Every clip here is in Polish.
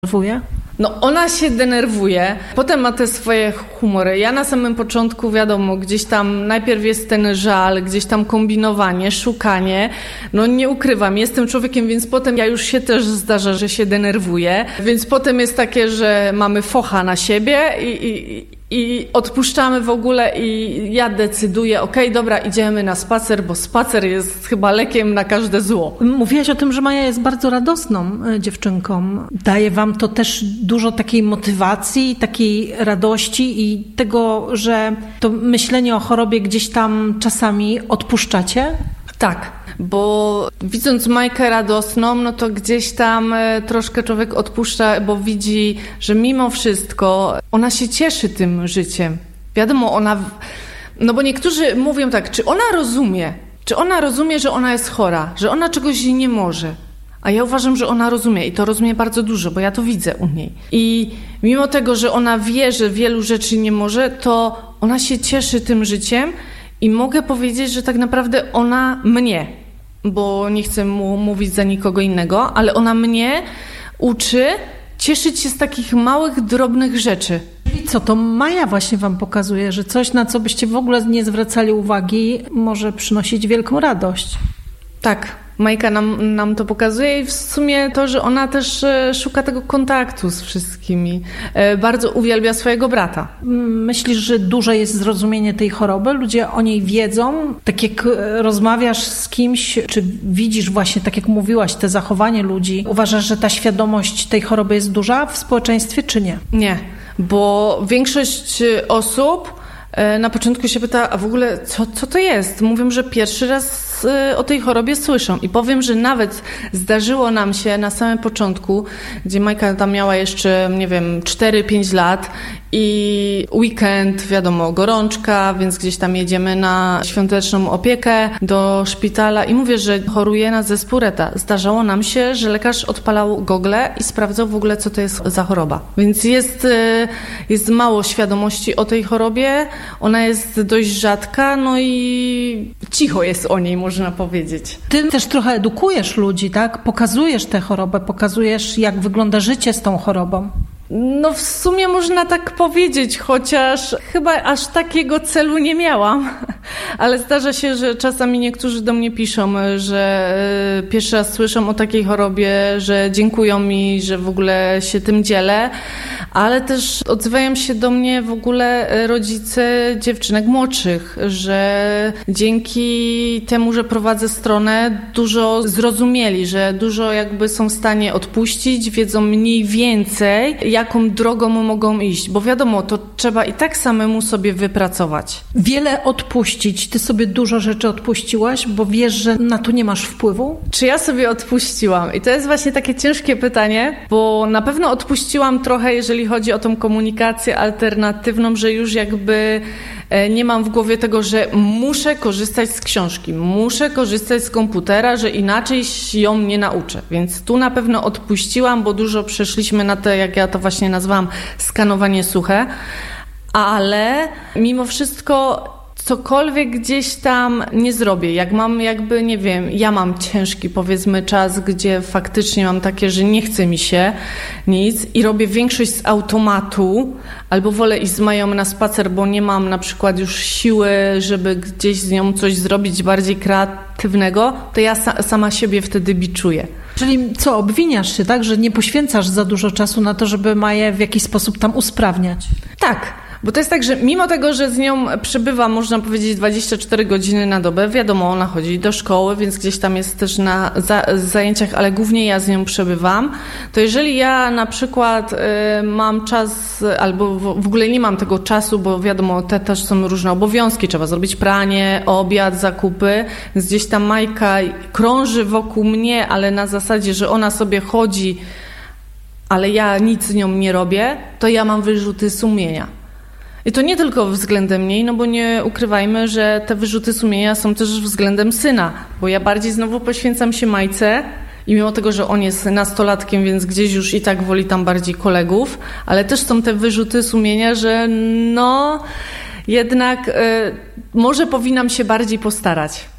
denerwuje? No ona się denerwuje, potem ma te swoje humory. Ja na samym początku, wiadomo, gdzieś tam najpierw jest ten żal, gdzieś tam kombinowanie, szukanie. No nie ukrywam, jestem człowiekiem, więc potem ja już się też zdarza, że się denerwuję. Więc potem jest takie, że mamy focha na siebie i odpuszczamy w ogóle i ja decyduję, okej, dobra, idziemy na spacer, bo spacer jest chyba lekiem na każde zło. Mówiłaś o tym, że Maja jest bardzo radosną dziewczynką. Daje wam to też dużo takiej motywacji, takiej radości i tego, że to myślenie o chorobie gdzieś tam czasami odpuszczacie? Tak, bo widząc Majkę radosną, no to gdzieś tam troszkę człowiek odpuszcza, bo widzi, że mimo wszystko ona się cieszy tym życiem. Wiadomo, no bo niektórzy mówią tak, czy ona rozumie, że ona jest chora, że ona czegoś nie może. A ja uważam, że ona rozumie i to rozumie bardzo dużo, bo ja to widzę u niej. I mimo tego, że ona wie, że wielu rzeczy nie może, to ona się cieszy tym życiem. I mogę powiedzieć, że tak naprawdę ona mnie, bo nie chcę mówić za nikogo innego, ale ona mnie uczy cieszyć się z takich małych, drobnych rzeczy. I co, to Maja właśnie wam pokazuje, że coś, na co byście w ogóle nie zwracali uwagi, może przynosić wielką radość. Tak, Majka nam to pokazuje i w sumie to, że ona też szuka tego kontaktu z wszystkimi. Bardzo uwielbia swojego brata. Myślisz, że duże jest zrozumienie tej choroby? Ludzie o niej wiedzą? Tak jak rozmawiasz z kimś, czy widzisz właśnie, tak jak mówiłaś, te zachowanie ludzi, uważasz, że ta świadomość tej choroby jest duża w społeczeństwie, czy nie? Nie, bo większość osób na początku się pyta, a w ogóle co to jest? Mówią, że pierwszy raz o tej chorobie słyszą. I powiem, że nawet zdarzyło nam się na samym początku, gdzie Majka tam miała jeszcze, nie wiem, 4-5 lat i weekend, wiadomo, gorączka, więc gdzieś tam jedziemy na świąteczną opiekę do szpitala i mówię, że choruje na zespół Retta. Zdarzało nam się, że lekarz odpalał gogle i sprawdzał w ogóle, co to jest za choroba. Więc jest mało świadomości o tej chorobie, ona jest dość rzadka, no i cicho jest o niej, można powiedzieć. Ty też trochę edukujesz ludzi, tak? Pokazujesz tę chorobę, pokazujesz, jak wygląda życie z tą chorobą. No w sumie można tak powiedzieć, chociaż chyba aż takiego celu nie miałam. Ale zdarza się, że czasami niektórzy do mnie piszą, że pierwszy raz słyszą o takiej chorobie, że dziękują mi, że w ogóle się tym dzielę. Ale też odzywają się do mnie w ogóle rodzice dziewczynek młodszych, że dzięki temu, że prowadzę stronę, dużo zrozumieli, że dużo jakby są w stanie odpuścić, wiedzą mniej więcej, jaką drogą mogą iść, bo wiadomo, to trzeba i tak samemu sobie wypracować. Wiele odpuścić. Ty sobie dużo rzeczy odpuściłaś, bo wiesz, że na to nie masz wpływu? Czy ja sobie odpuściłam? I to jest właśnie takie ciężkie pytanie, bo na pewno odpuściłam trochę, jeżeli chodzi o tą komunikację alternatywną, że już jakby nie mam w głowie tego, że muszę korzystać z książki, muszę korzystać z komputera, że inaczej ją nie nauczę. Więc tu na pewno odpuściłam, bo dużo przeszliśmy na to, jak ja to właśnie nazwałam, skanowanie suche. Ale mimo wszystko cokolwiek gdzieś tam nie zrobię. Jak mam jakby, nie wiem, ja mam ciężki, powiedzmy, czas, gdzie faktycznie mam takie, że nie chce mi się nic i robię większość z automatu, albo wolę iść z Mają na spacer, bo nie mam na przykład już siły, żeby gdzieś z nią coś zrobić bardziej kreatywnego, to ja sama siebie wtedy biczuję. Czyli co, obwiniasz się, tak, że nie poświęcasz za dużo czasu na to, żeby Maję w jakiś sposób tam usprawniać? Tak. Bo to jest tak, że mimo tego, że z nią przebywam, można powiedzieć, 24 godziny na dobę, wiadomo, ona chodzi do szkoły, więc gdzieś tam jest też na zajęciach, ale głównie ja z nią przebywam, to jeżeli ja na przykład mam czas, albo w ogóle nie mam tego czasu, bo wiadomo, te też są różne obowiązki, trzeba zrobić pranie, obiad, zakupy, więc gdzieś tam Majka krąży wokół mnie, ale na zasadzie, że ona sobie chodzi, ale ja nic z nią nie robię, to ja mam wyrzuty sumienia. I to nie tylko względem niej, no bo nie ukrywajmy, że te wyrzuty sumienia są też względem syna, bo ja bardziej znowu poświęcam się Majce i mimo tego, że on jest nastolatkiem, więc gdzieś już i tak woli tam bardziej kolegów, ale też są te wyrzuty sumienia, że no jednak może powinnam się bardziej postarać.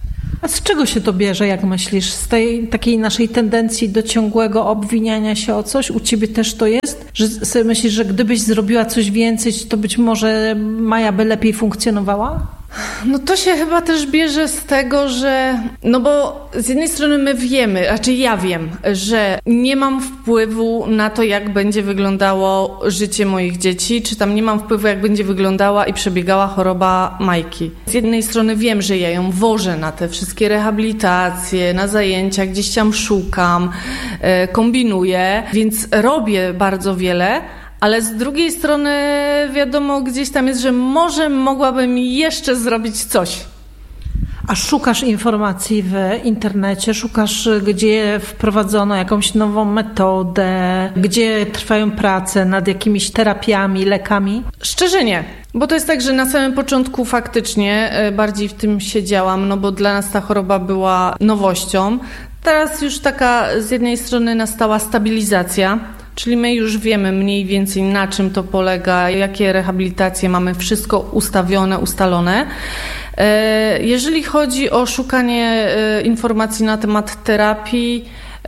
A z czego się to bierze, jak myślisz? Z tej takiej naszej tendencji do ciągłego obwiniania się o coś? U ciebie też to jest? Że sobie myślisz, że gdybyś zrobiła coś więcej, to być może Maja by lepiej funkcjonowała? No to się chyba też bierze z tego, że... No bo z jednej strony my wiemy, raczej ja wiem, że nie mam wpływu na to, jak będzie wyglądało życie moich dzieci, czy tam nie mam wpływu, jak będzie wyglądała i przebiegała choroba Majki. Z jednej strony wiem, że ja ją wożę na te wszystkie rehabilitacje, na zajęcia, gdzieś tam szukam, kombinuję, więc robię bardzo wiele, ale z drugiej strony wiadomo, gdzieś tam jest, że może mogłabym jeszcze zrobić coś. A szukasz informacji w internecie, szukasz, gdzie wprowadzono jakąś nową metodę, gdzie trwają prace nad jakimiś terapiami, lekami? Szczerze nie, bo to jest tak, że na samym początku faktycznie bardziej w tym siedziałam, no bo dla nas ta choroba była nowością. Teraz już taka z jednej strony nastała stabilizacja, czyli my już wiemy mniej więcej, na czym to polega, jakie rehabilitacje mamy, wszystko ustawione, ustalone. Jeżeli chodzi o szukanie informacji na temat terapii,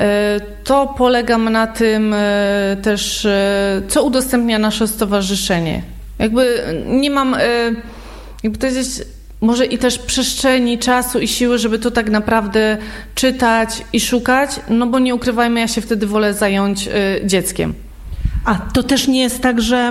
to polegam na tym też, co udostępnia nasze stowarzyszenie. Jakby nie mam, jakby to jest może i też przestrzeni, czasu i siły, żeby to tak naprawdę czytać i szukać, no bo nie ukrywajmy, ja się wtedy wolę zająć dzieckiem. A to też nie jest tak, że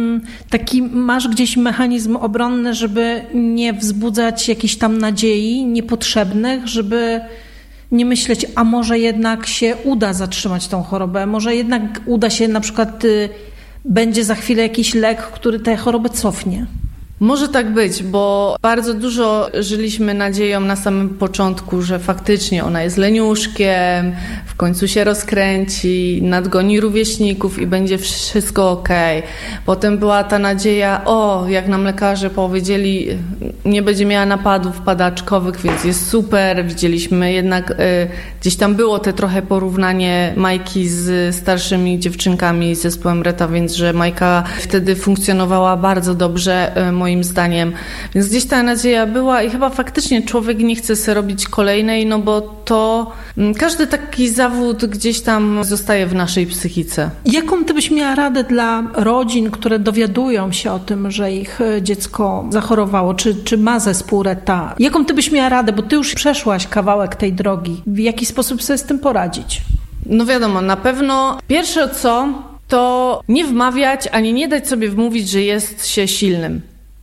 taki masz gdzieś mechanizm obronny, żeby nie wzbudzać jakichś tam nadziei niepotrzebnych, żeby nie myśleć, a może jednak się uda zatrzymać tą chorobę, może jednak uda się, na przykład będzie za chwilę jakiś lek, który tę chorobę cofnie. Może tak być, bo bardzo dużo żyliśmy nadzieją na samym początku, że faktycznie ona jest leniuszkiem, w końcu się rozkręci, nadgoni rówieśników i będzie wszystko okej. Potem była ta nadzieja, jak nam lekarze powiedzieli, nie będzie miała napadów padaczkowych, więc jest super. Widzieliśmy jednak, gdzieś tam było te trochę porównanie Majki z starszymi dziewczynkami z zespołem Reta, więc że Majka wtedy funkcjonowała bardzo dobrze, moim zdaniem. Więc gdzieś ta nadzieja była i chyba faktycznie człowiek nie chce sobie robić kolejnej, no bo to każdy taki zawód gdzieś tam zostaje w naszej psychice. Jaką ty byś miała radę dla rodzin, które dowiadują się o tym, że ich dziecko zachorowało, czy ma zespół Reta? Jaką ty byś miała radę, bo ty już przeszłaś kawałek tej drogi. W jaki sposób sobie z tym poradzić? No wiadomo, na pewno pierwsze co, to nie wmawiać, ani nie dać sobie wmówić, że jest się silnym.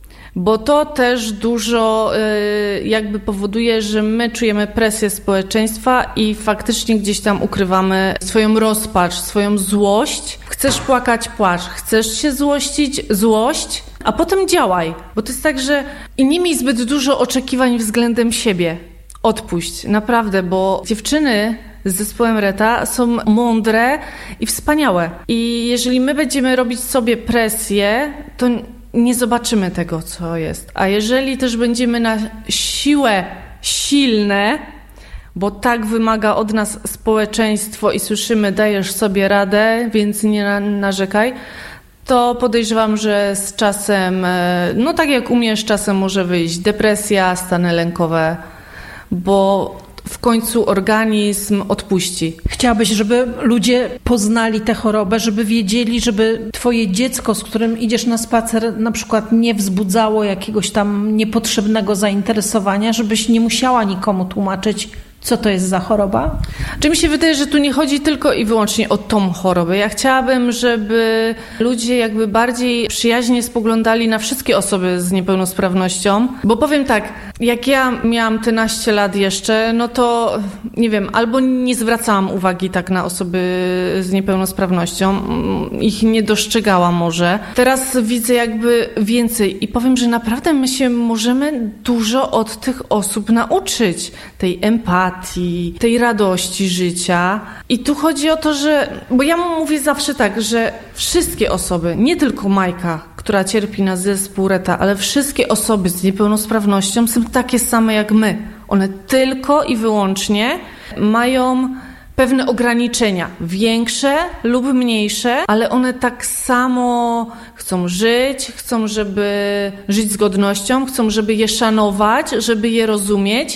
Bo to też dużo jakby powoduje, że my czujemy presję społeczeństwa i faktycznie gdzieś tam ukrywamy swoją rozpacz, swoją złość. Chcesz płakać, płacz. Chcesz się złościć, złość, a potem działaj. Bo to jest tak, że i nie miej zbyt dużo oczekiwań względem siebie. Odpuść, naprawdę, bo dziewczyny z zespołem Reta są mądre i wspaniałe. I jeżeli my będziemy robić sobie presję, to nie zobaczymy tego, co jest. A jeżeli też będziemy na siłę silne, bo tak wymaga od nas społeczeństwo i słyszymy, dajesz sobie radę, więc nie narzekaj, to podejrzewam, że z czasem, no tak jak u mnie z czasem może wyjść depresja, stany lękowe, bo w końcu organizm odpuści. Chciałabyś, żeby ludzie poznali tę chorobę, żeby wiedzieli, żeby twoje dziecko, z którym idziesz na spacer, na przykład nie wzbudzało jakiegoś tam niepotrzebnego zainteresowania, żebyś nie musiała nikomu tłumaczyć, co to jest za choroba? Czy mi się wydaje, że tu nie chodzi tylko i wyłącznie o tą chorobę. Ja chciałabym, żeby ludzie jakby bardziej przyjaźnie spoglądali na wszystkie osoby z niepełnosprawnością. Bo powiem tak, jak ja miałam te naście lat jeszcze, no to nie wiem, albo nie zwracałam uwagi tak na osoby z niepełnosprawnością, ich nie dostrzegałam może. Teraz widzę jakby więcej i powiem, że naprawdę my się możemy dużo od tych osób nauczyć. Tej empatii, tej radości życia. I tu chodzi o to, że, bo ja mówię zawsze tak, że wszystkie osoby, nie tylko Majka, która cierpi na zespół Reta, ale wszystkie osoby z niepełnosprawnością są takie same jak my. One tylko i wyłącznie mają pewne ograniczenia, większe lub mniejsze, ale one tak samo chcą żyć, żeby żyć z godnością, chcą, żeby je szanować, żeby je rozumieć.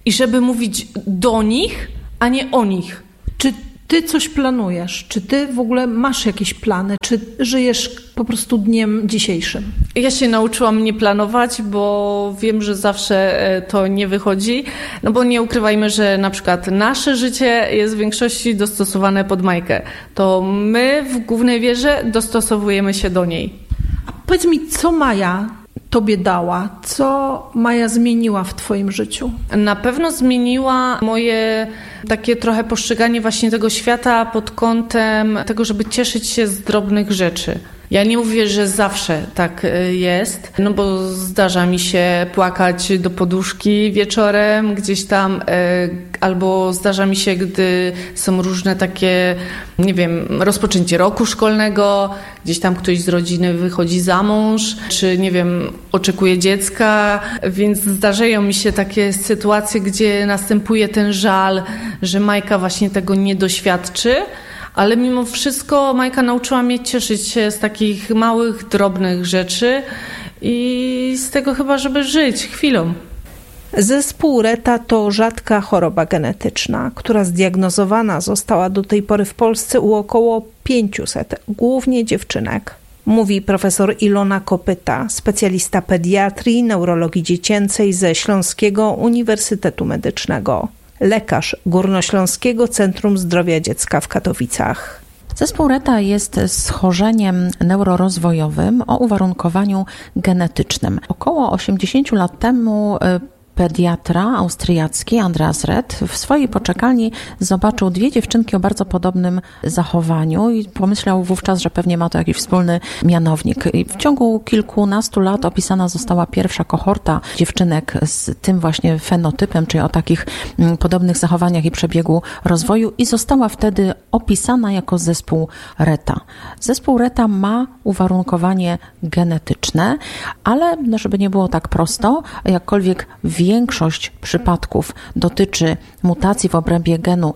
i żeby mówić do nich, a nie o nich. Czy ty coś planujesz? Czy ty w ogóle masz jakieś plany? Czy żyjesz po prostu dniem dzisiejszym? Ja się nauczyłam nie planować, bo wiem, że zawsze to nie wychodzi. No bo nie ukrywajmy, że na przykład nasze życie jest w większości dostosowane pod Majkę. To my w głównej wierze dostosowujemy się do niej. A powiedz mi, co Maja tobie dała? Co Maja zmieniła w twoim życiu? Na pewno zmieniła moje takie trochę postrzeganie właśnie tego świata pod kątem tego, żeby cieszyć się z drobnych rzeczy. Ja nie mówię, że zawsze tak jest, no bo zdarza mi się płakać do poduszki wieczorem gdzieś tam, albo zdarza mi się, gdy są różne takie, nie wiem, rozpoczęcie roku szkolnego, gdzieś tam ktoś z rodziny wychodzi za mąż, czy nie wiem, oczekuje dziecka, więc zdarzają mi się takie sytuacje, gdzie następuje ten żal, że Majka właśnie tego nie doświadczy. Ale mimo wszystko Majka nauczyła mnie cieszyć się z takich małych, drobnych rzeczy i z tego chyba, żeby żyć chwilą. Zespół Retta to rzadka choroba genetyczna, która zdiagnozowana została do tej pory w Polsce u około 500, głównie dziewczynek. Mówi profesor Ilona Kopyta, specjalista pediatrii, neurologii dziecięcej ze Śląskiego Uniwersytetu Medycznego. Lekarz Górnośląskiego Centrum Zdrowia Dziecka w Katowicach. Zespół Retta jest schorzeniem neurorozwojowym o uwarunkowaniu genetycznym. Około 80 lat temu pediatra austriacki Andreas Rett w swojej poczekalni zobaczył 2 dziewczynki o bardzo podobnym zachowaniu i pomyślał wówczas, że pewnie ma to jakiś wspólny mianownik. I w ciągu kilkunastu lat opisana została pierwsza kohorta dziewczynek z tym właśnie fenotypem, czyli o takich podobnych zachowaniach i przebiegu rozwoju i została wtedy opisana jako zespół Retta. Zespół Retta ma uwarunkowanie genetyczne, ale żeby nie było tak prosto, jakkolwiek większość przypadków dotyczy mutacji w obrębie genu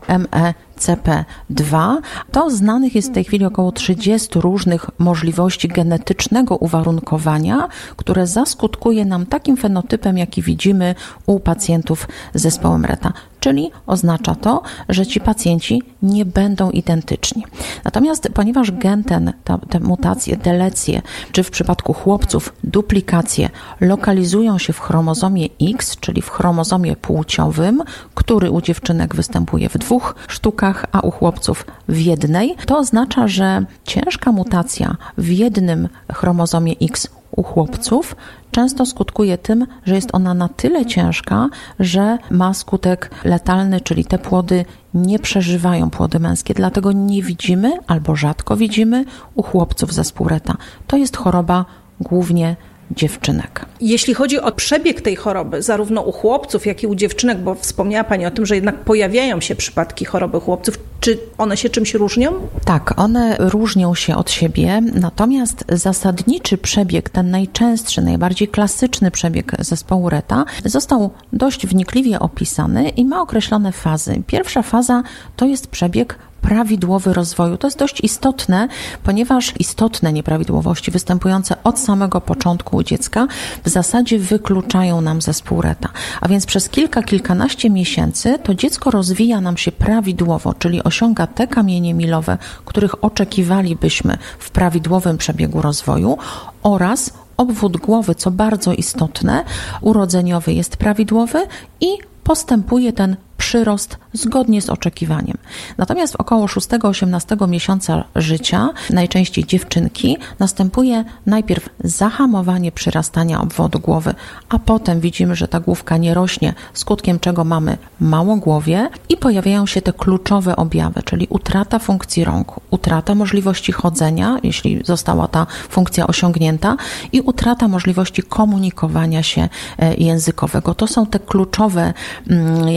MECP2, to znanych jest w tej chwili około 30 różnych możliwości genetycznego uwarunkowania, które zaskutkuje nam takim fenotypem, jaki widzimy u pacjentów z zespołem Retta. Czyli oznacza to, że ci pacjenci nie będą identyczni. Natomiast ponieważ gen te mutacje, delecje, czy w przypadku chłopców duplikacje lokalizują się w chromozomie X, czyli w chromozomie płciowym, który u dziewczynek występuje w 2 sztukach, a u chłopców w 1, to oznacza, że ciężka mutacja w jednym chromozomie X u chłopców często skutkuje tym, że jest ona na tyle ciężka, że ma skutek letalny, czyli te płody nie przeżywają, płody męskie. Dlatego nie widzimy albo rzadko widzimy u chłopców zespół Retta. To jest choroba głównie dziewczynek. Jeśli chodzi o przebieg tej choroby, zarówno u chłopców, jak i u dziewczynek, bo wspomniała Pani o tym, że jednak pojawiają się przypadki choroby chłopców, czy one się czymś różnią? Tak, one różnią się od siebie, natomiast zasadniczy przebieg, ten najczęstszy, najbardziej klasyczny przebieg zespołu Retta został dość wnikliwie opisany i ma określone fazy. Pierwsza faza to jest przebieg prawidłowy rozwoju. To jest dość istotne, ponieważ istotne nieprawidłowości występujące od samego początku u dziecka w zasadzie wykluczają nam zespół Retta. A więc przez kilkanaście miesięcy to dziecko rozwija nam się prawidłowo, czyli osiąga te kamienie milowe, których oczekiwalibyśmy w prawidłowym przebiegu rozwoju oraz obwód głowy, co bardzo istotne, urodzeniowy jest prawidłowy i postępuje ten przyrost zgodnie z oczekiwaniem. Natomiast w około 6-18 miesiąca życia, najczęściej dziewczynki, następuje najpierw zahamowanie przyrastania obwodu głowy, a potem widzimy, że ta główka nie rośnie, skutkiem czego mamy małogłowie i pojawiają się te kluczowe objawy, czyli utrata funkcji rąk, utrata możliwości chodzenia, jeśli została ta funkcja osiągnięta, i utrata możliwości komunikowania się językowego. To są te kluczowe jak gdyby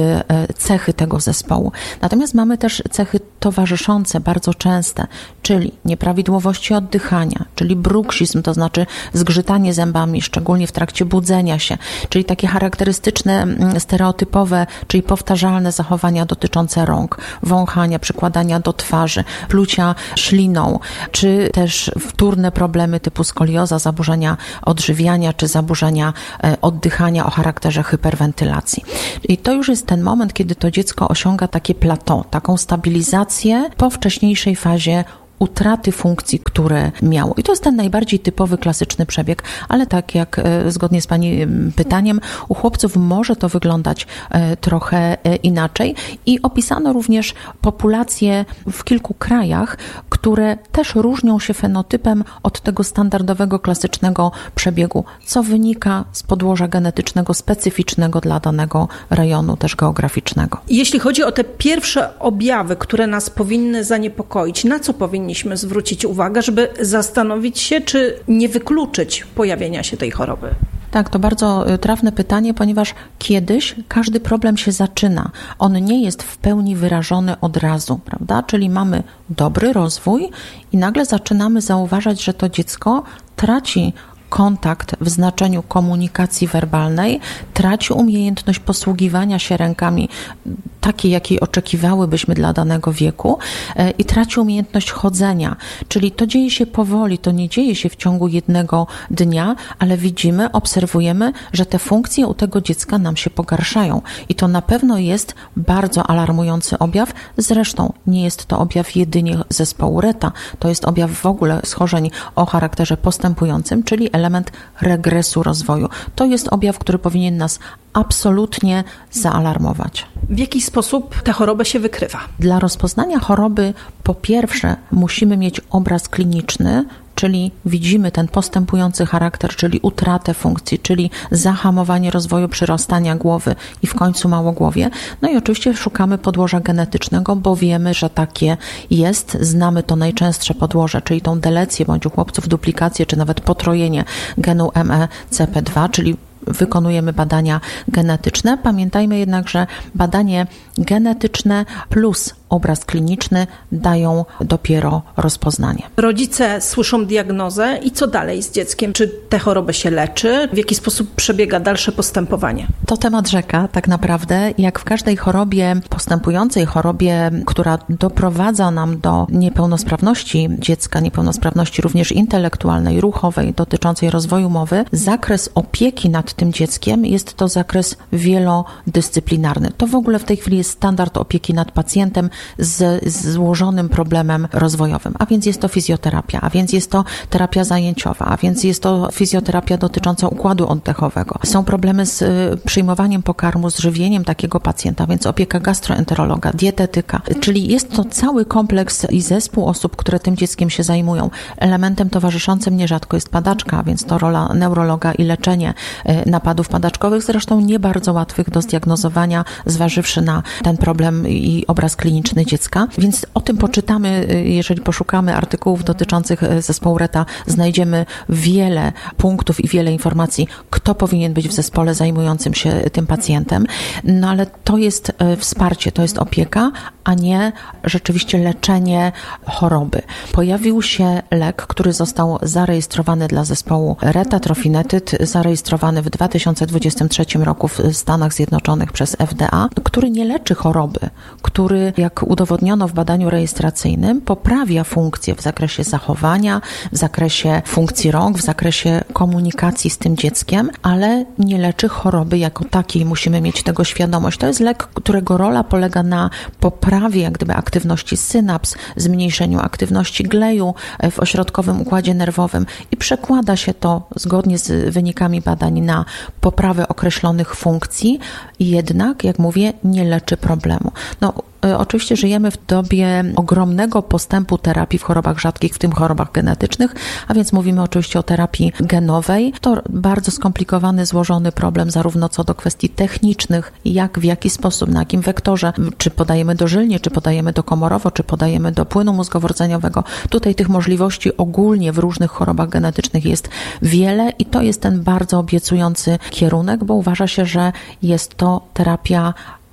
cechy tego zespołu. Natomiast mamy też cechy towarzyszące, bardzo częste, czyli nieprawidłowości oddychania, czyli bruksizm, to znaczy zgrzytanie zębami, szczególnie w trakcie budzenia się, czyli takie charakterystyczne, stereotypowe, czyli powtarzalne zachowania dotyczące rąk, wąchania, przykładania do twarzy, plucia śliną, czy też wtórne problemy typu skolioza, zaburzenia odżywiania, czy zaburzenia oddychania o charakterze hyperwentylacji. I to już jest ten moment, kiedy to dziecko osiąga takie plateau, taką stabilizację po wcześniejszej fazie utraty funkcji, które miało. I to jest ten najbardziej typowy, klasyczny przebieg, ale tak jak zgodnie z Pani pytaniem, u chłopców może to wyglądać trochę inaczej i opisano również populacje w kilku krajach, które też różnią się fenotypem od tego standardowego, klasycznego przebiegu, co wynika z podłoża genetycznego specyficznego dla danego rejonu, też geograficznego. Jeśli chodzi o te pierwsze objawy, które nas powinny zaniepokoić, na co powinniśmy zwrócić uwagę, żeby zastanowić się, czy nie wykluczyć pojawienia się tej choroby? Tak, to bardzo trafne pytanie, ponieważ kiedyś każdy problem się zaczyna. On nie jest w pełni wyrażony od razu, prawda? Czyli mamy dobry rozwój i nagle zaczynamy zauważać, że to dziecko traci kontakt w znaczeniu komunikacji werbalnej, traci umiejętność posługiwania się rękami takiej, jakiej oczekiwałybyśmy dla danego wieku i traci umiejętność chodzenia. Czyli to dzieje się powoli, to nie dzieje się w ciągu jednego dnia, ale widzimy, obserwujemy, że te funkcje u tego dziecka nam się pogarszają. I to na pewno jest bardzo alarmujący objaw. Zresztą nie jest to objaw jedynie zespołu Retta. To jest objaw w ogóle schorzeń o charakterze postępującym, czyli element regresu rozwoju. To jest objaw, który powinien nas absolutnie zaalarmować. W jaki sposób tę chorobę się wykrywa? Dla rozpoznania choroby po pierwsze musimy mieć obraz kliniczny, czyli widzimy ten postępujący charakter, czyli utratę funkcji, czyli zahamowanie rozwoju przyrastania głowy i w końcu małogłowie. No i oczywiście szukamy podłoża genetycznego, bo wiemy, że takie jest. Znamy to najczęstsze podłoże, czyli tą delecję bądź u chłopców duplikację, czy nawet potrojenie genu MECP2, czyli wykonujemy badania genetyczne. Pamiętajmy jednak, że badanie genetyczne plus obraz kliniczny dają dopiero rozpoznanie. Rodzice słyszą diagnozę i co dalej z dzieckiem? Czy tę chorobę się leczy? W jaki sposób przebiega dalsze postępowanie? To temat rzeka tak naprawdę. Jak w każdej chorobie, postępującej chorobie, która doprowadza nam do niepełnosprawności dziecka, niepełnosprawności również intelektualnej, ruchowej, dotyczącej rozwoju mowy, zakres opieki nad tym dzieckiem jest to zakres wielodyscyplinarny. To w ogóle w tej chwili jest standard opieki nad pacjentem z złożonym problemem rozwojowym. A więc jest to fizjoterapia, a więc jest to terapia zajęciowa, a więc jest to fizjoterapia dotycząca układu oddechowego. Są problemy z przyjmowaniem pokarmu, z żywieniem takiego pacjenta, więc opieka gastroenterologa, dietetyka. Czyli jest to cały kompleks i zespół osób, które tym dzieckiem się zajmują. Elementem towarzyszącym nierzadko jest padaczka, więc to rola neurologa i leczenie napadów padaczkowych, zresztą nie bardzo łatwych do zdiagnozowania, zważywszy na ten problem i obraz kliniczny dziecka. Więc o tym poczytamy, jeżeli poszukamy artykułów dotyczących zespołu Retta, znajdziemy wiele punktów i wiele informacji, kto powinien być w zespole zajmującym się tym pacjentem. No ale to jest wsparcie, to jest opieka, a nie rzeczywiście leczenie choroby. Pojawił się lek, który został zarejestrowany dla zespołu Retta, trofinetyd, zarejestrowany w 2023 roku w Stanach Zjednoczonych przez FDA, który nie leczy choroby, który, jak udowodniono w badaniu rejestracyjnym, poprawia funkcje w zakresie zachowania, w zakresie funkcji rąk, w zakresie komunikacji z tym dzieckiem, ale nie leczy choroby jako takiej. Musimy mieć tego świadomość. To jest lek, którego rola polega na poprawie jak gdyby aktywności synaps, zmniejszeniu aktywności gleju w ośrodkowym układzie nerwowym i przekłada się to zgodnie z wynikami badań na poprawę określonych funkcji, jednak, jak mówię, nie leczy problemu. No, oczywiście żyjemy w dobie ogromnego postępu terapii w chorobach rzadkich, w tym chorobach genetycznych, a więc mówimy oczywiście o terapii genowej. To bardzo skomplikowany, złożony problem, zarówno co do kwestii technicznych, jak w jaki sposób, na jakim wektorze, czy podajemy dożylnie, czy podajemy dokomorowo, czy podajemy do płynu mózgowo-rdzeniowego. Tutaj tych możliwości ogólnie w różnych chorobach genetycznych jest wiele i to jest ten bardzo obiecujący kierunek, bo uważa się, że jest to terapia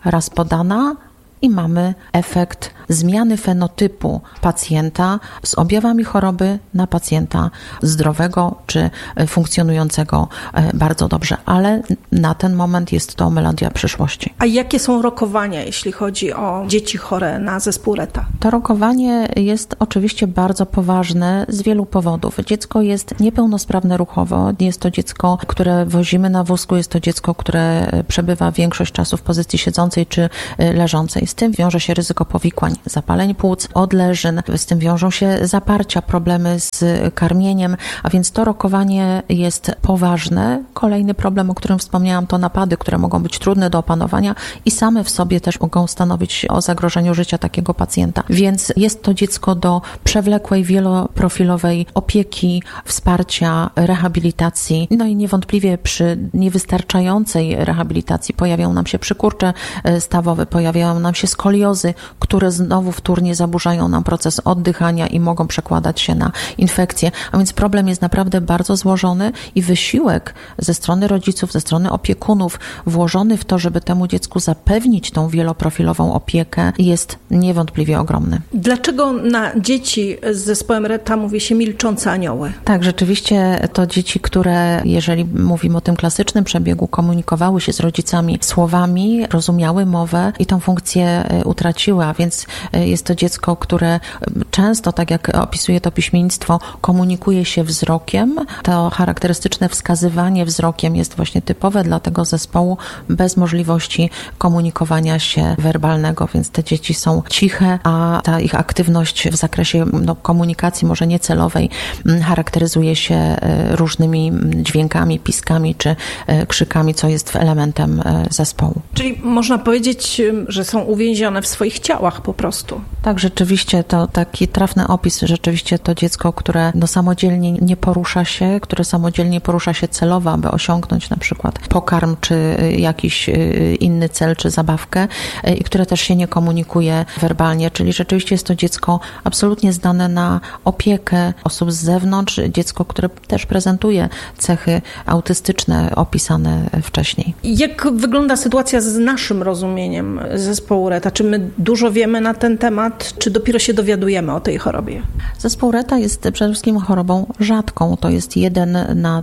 raz podana i mamy efekt zmiany fenotypu pacjenta z objawami choroby na pacjenta zdrowego czy funkcjonującego bardzo dobrze, ale na ten moment jest to melodia przyszłości. A jakie są rokowania, jeśli chodzi o dzieci chore na zespół Retta? To rokowanie jest oczywiście bardzo poważne z wielu powodów. Dziecko jest niepełnosprawne ruchowo, jest to dziecko, które wozimy na wózku, jest to dziecko, które przebywa większość czasu w pozycji siedzącej czy leżącej. Z tym wiąże się ryzyko powikłań, zapaleń płuc, odleżyn, z tym wiążą się zaparcia, problemy z karmieniem, a więc to rokowanie jest poważne. Kolejny problem, o którym wspomniałam, to napady, które mogą być trudne do opanowania i same w sobie też mogą stanowić o zagrożeniu życia takiego pacjenta. Więc jest to dziecko do przewlekłej, wieloprofilowej opieki, wsparcia, rehabilitacji. No i niewątpliwie przy niewystarczającej rehabilitacji pojawiają nam się przykurcze stawowe, pojawiają nam się skoliozy, które znowu wtórnie zaburzają nam proces oddychania i mogą przekładać się na infekcje. A więc problem jest naprawdę bardzo złożony i wysiłek ze strony rodziców, ze strony opiekunów włożony w to, żeby temu dziecku zapewnić tą wieloprofilową opiekę, jest niewątpliwie ogromny. Dlaczego na dzieci z zespołem Retta mówi się milczące anioły? Tak, rzeczywiście to dzieci, które, jeżeli mówimy o tym klasycznym przebiegu, komunikowały się z rodzicami słowami, rozumiały mowę i tą funkcję utraciły, a więc jest to dziecko, które często, tak jak opisuje to piśmiennictwo, komunikuje się wzrokiem. To charakterystyczne wskazywanie wzrokiem jest właśnie typowe dla tego zespołu, bez możliwości komunikowania się werbalnego, więc te dzieci są ciche, a ta ich aktywność w zakresie komunikacji, może niecelowej, charakteryzuje się różnymi dźwiękami, piskami czy krzykami, co jest elementem zespołu. Czyli można powiedzieć, że są uwięzione w swoich ciałach po prostu. Tak, rzeczywiście to taki trafny opis. Rzeczywiście to dziecko, które samodzielnie nie porusza się, które samodzielnie porusza się celowo, aby osiągnąć na przykład pokarm, czy jakiś inny cel, czy zabawkę i które też się nie komunikuje werbalnie, czyli rzeczywiście jest to dziecko absolutnie zdane na opiekę osób z zewnątrz, dziecko, które też prezentuje cechy autystyczne opisane wcześniej. Jak wygląda sytuacja z naszym rozumieniem zespołu Retta? Czy my dużo wiemy na ten temat, czy dopiero się dowiadujemy o tej chorobie? Zespół Retta jest przede wszystkim chorobą rzadką. To jest 1 na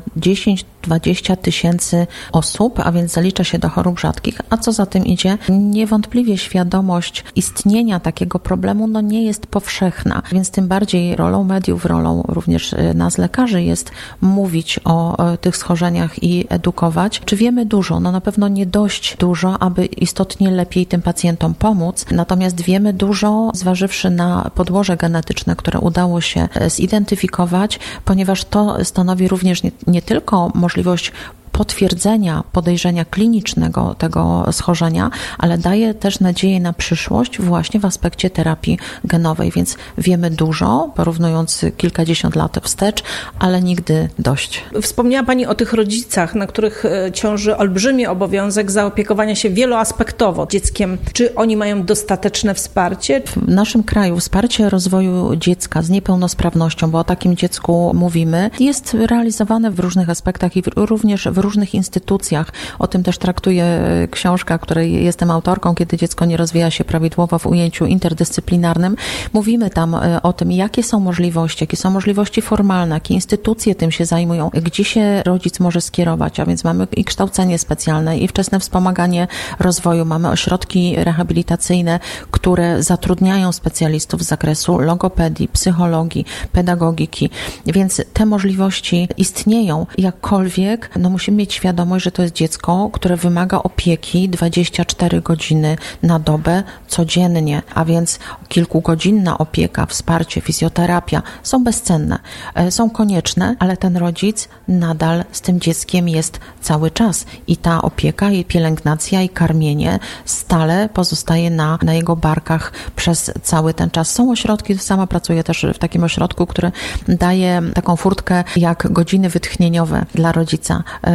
10-20 tysięcy osób, a więc zalicza się do chorób rzadkich. A co za tym idzie? Niewątpliwie świadomość istnienia takiego problemu nie jest powszechna, więc tym bardziej rolą mediów, rolą również nas lekarzy jest mówić o tych schorzeniach i edukować. Czy wiemy dużo? Na pewno nie dość dużo, aby istotnie lepiej tym pacjentom pomóc. Natomiast wiemy dużo, zważywszy na podłoże genetyczne, które udało się zidentyfikować, ponieważ to stanowi również nie tylko możliwość potwierdzenia podejrzenia klinicznego tego schorzenia, ale daje też nadzieję na przyszłość właśnie w aspekcie terapii genowej, więc wiemy dużo, porównując kilkadziesiąt lat wstecz, ale nigdy dość. Wspomniała Pani o tych rodzicach, na których ciąży olbrzymi obowiązek zaopiekowania się wieloaspektowo dzieckiem. Czy oni mają dostateczne wsparcie? W naszym kraju wsparcie rozwoju dziecka z niepełnosprawnością, bo o takim dziecku mówimy, jest realizowane w różnych aspektach i również w różnych instytucjach. O tym też traktuje książka, której jestem autorką, kiedy dziecko nie rozwija się prawidłowo w ujęciu interdyscyplinarnym. Mówimy tam o tym, jakie są możliwości formalne, jakie instytucje tym się zajmują, gdzie się rodzic może skierować, a więc mamy i kształcenie specjalne, i wczesne wspomaganie rozwoju, mamy ośrodki rehabilitacyjne, które zatrudniają specjalistów z zakresu logopedii, psychologii, pedagogiki, więc te możliwości istnieją. Jakkolwiek, musimy mieć świadomość, że to jest dziecko, które wymaga opieki 24 godziny na dobę codziennie, a więc kilkugodzinna opieka, wsparcie, fizjoterapia są bezcenne, są konieczne, ale ten rodzic nadal z tym dzieckiem jest cały czas i ta opieka, i pielęgnacja, i karmienie stale pozostaje na jego barkach przez cały ten czas. Są ośrodki, sama pracuję też w takim ośrodku, który daje taką furtkę jak godziny wytchnieniowe dla rodzica.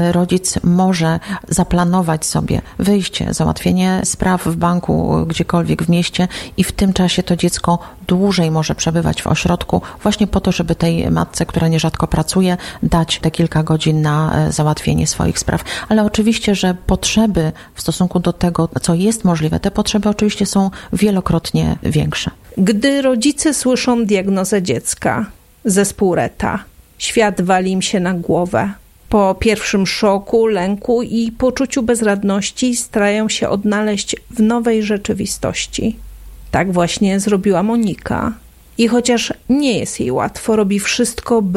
rodzic może zaplanować sobie wyjście, załatwienie spraw w banku, gdziekolwiek w mieście i w tym czasie to dziecko dłużej może przebywać w ośrodku właśnie po to, żeby tej matce, która nierzadko pracuje, dać te kilka godzin na załatwienie swoich spraw. Ale oczywiście, że potrzeby w stosunku do tego, co jest możliwe, te potrzeby oczywiście są wielokrotnie większe. Gdy rodzice słyszą diagnozę dziecka, zespół Retta, świat wali im się na głowę. Po pierwszym szoku, lęku i poczuciu bezradności starają się odnaleźć w nowej rzeczywistości. Tak właśnie zrobiła Monika. I chociaż nie jest jej łatwo, robi wszystko, by